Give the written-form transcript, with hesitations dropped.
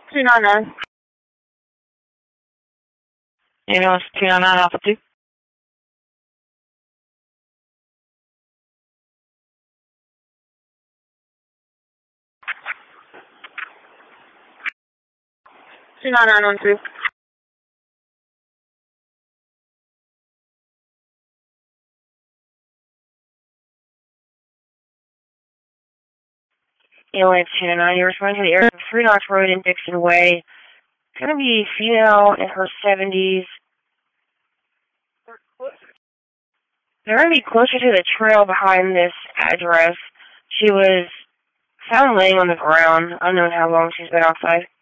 299. Ambulance 299 Alpha 2. Two nine nine one two. Ambulance 299, you're responding to the area of Three Knots Road in Dixon Way. It's going to be female in her 70s. They're going to be closer to the trail behind this address. She was found laying on the ground, unknown how long she's been outside.